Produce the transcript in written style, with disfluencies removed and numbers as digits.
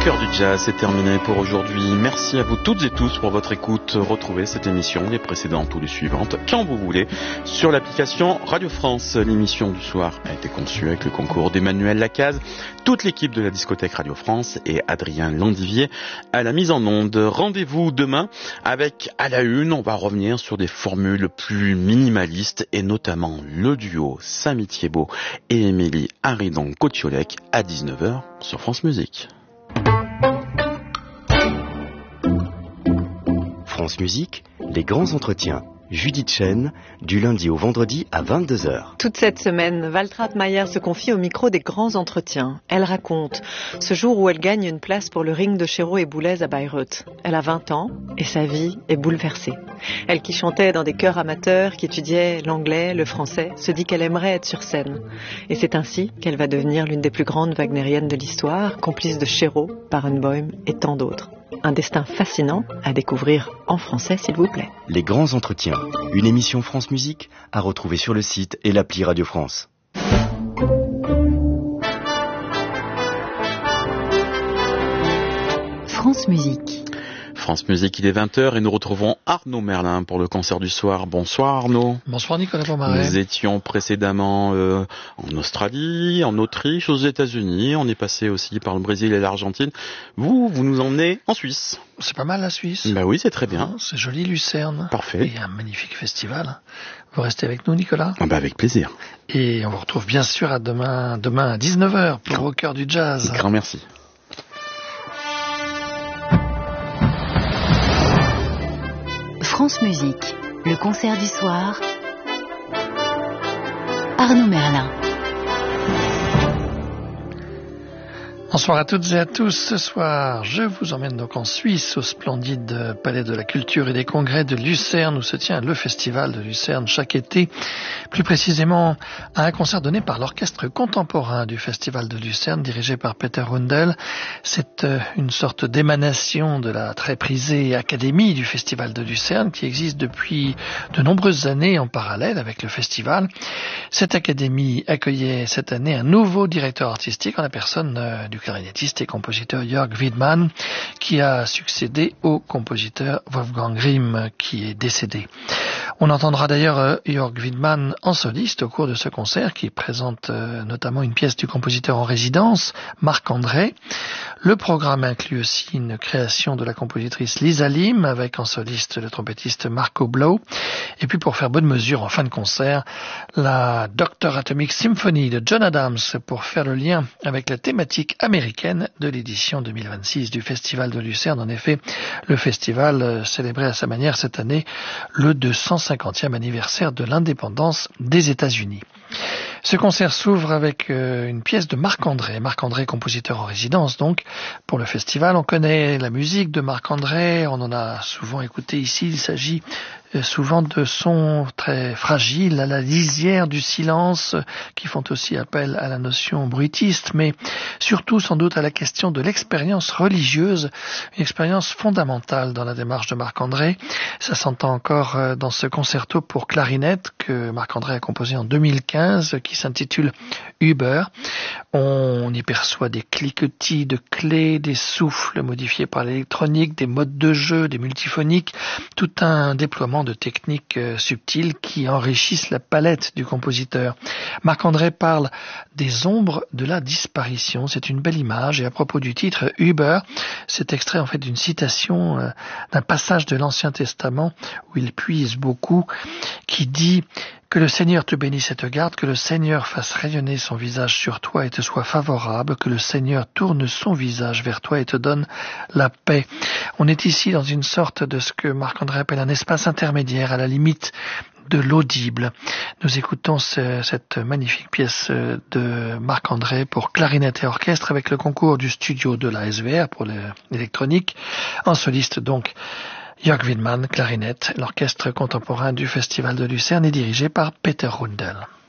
cœur du jazz, c'est terminé pour aujourd'hui. Merci à vous toutes et tous pour votre écoute. Retrouvez cette émission, les précédentes ou les suivantes, quand vous voulez, sur l'application Radio France. L'émission du soir a été conçue avec le concours d'Emmanuel Lacaze, toute l'équipe de la discothèque Radio France et Adrien Landivier à la mise en onde. Rendez-vous demain avec à la une, on va revenir sur des formules plus minimalistes et notamment le duo Samy Thiebaud et Émilie Haridon-Kotiolek à 19h sur France Musique. France Musique, les grands entretiens. Judith Chen, du lundi au vendredi à 22h. Toute cette semaine, Waltraud Mayer se confie au micro des grands entretiens. Elle raconte ce jour où elle gagne une place pour le ring de Chéreau et Boulez à Bayreuth. Elle a 20 ans et sa vie est bouleversée. Elle qui chantait dans des chœurs amateurs, qui étudiait l'anglais, le français, se dit qu'elle aimerait être sur scène. Et c'est ainsi qu'elle va devenir l'une des plus grandes wagnériennes de l'histoire, complice de Chéreau, Barenboim et tant d'autres. Un destin fascinant à découvrir en français, s'il vous plaît. Les grands entretiens, une émission France Musique à retrouver sur le site et l'appli Radio France. France Musique. France Musique, il est 20h et nous retrouvons Arnaud Merlin pour le concert du soir. Bonsoir Arnaud. Bonsoir Nicolas Pomaret. Nous étions précédemment en Australie, en Autriche, aux États-Unis. On est passé aussi par le Brésil et l'Argentine. Vous nous emmenez en Suisse. C'est pas mal la Suisse. Bah oui, c'est très bien. C'est joli Lucerne. Parfait. Et un magnifique festival. Vous restez avec nous Nicolas? Ah bah avec plaisir. Et on vous retrouve bien sûr à demain à 19h pour Au cœur du jazz. Grand merci. France Musique, le concert du soir. Arnaud Merlin. Bonsoir à toutes et à tous. Ce soir, je vous emmène donc en Suisse, au splendide Palais de la Culture et des Congrès de Lucerne, où se tient le festival de Lucerne chaque été. Plus précisément, à un concert donné par l'orchestre contemporain du festival de Lucerne, dirigé par Peter Rundel. C'est une sorte d'émanation de la très prisée Académie du festival de Lucerne, qui existe depuis de nombreuses années en parallèle avec le festival. Cette Académie accueillait cette année un nouveau directeur artistique en la personne du clarinettiste et compositeur Jörg Widmann, qui a succédé au compositeur Wolfgang Grimm, qui est décédé. On entendra d'ailleurs Jörg Widmann en soliste au cours de ce concert, qui présente notamment une pièce du compositeur en résidence, Marc André. Le programme inclut aussi une création de la compositrice Lisa Lim, avec en soliste le trompettiste Marco Blow. Et puis pour faire bonne mesure, en fin de concert, la Dr. Atomic Symphony de John Adams, pour faire le lien avec la thématique américaine de l'édition 2026 du Festival de Lucerne. En effet, le festival célébrait à sa manière cette année le 250e anniversaire de l'indépendance des États-Unis. Ce concert s'ouvre avec une pièce de Marc André. Marc André, compositeur en résidence donc pour le festival. On connaît la musique de Marc André, on en a souvent écouté ici. Il s'agit souvent de sons très fragiles, à la lisière du silence, qui font aussi appel à la notion bruitiste, mais surtout sans doute à la question de l'expérience religieuse, une expérience fondamentale dans la démarche de Marc André. Ça s'entend encore dans ce concerto pour clarinette que Marc André a composé en 2015, qui s'intitule Uber. On y perçoit des cliquetis de clés, des souffles modifiés par l'électronique, des modes de jeu, des multiphoniques, tout un déploiement de techniques subtiles qui enrichissent la palette du compositeur. Marc André parle des ombres de la disparition. C'est une belle image. Et à propos du titre Uber, c'est extrait en fait d'une citation d'un passage de l'Ancien Testament où il puise beaucoup, qui dit: que le Seigneur te bénisse et te garde, que le Seigneur fasse rayonner son visage sur toi et te soit favorable, que le Seigneur tourne son visage vers toi et te donne la paix. On est ici dans une sorte de ce que Marc André appelle un espace intermédiaire, à la limite de l'audible. Nous écoutons cette magnifique pièce de Marc André pour clarinette et orchestre avec le concours du studio de la SVR pour l'électronique. En soliste donc Jörg Widmann, clarinette. L'orchestre contemporain du Festival de Lucerne est dirigé par Peter Rundel.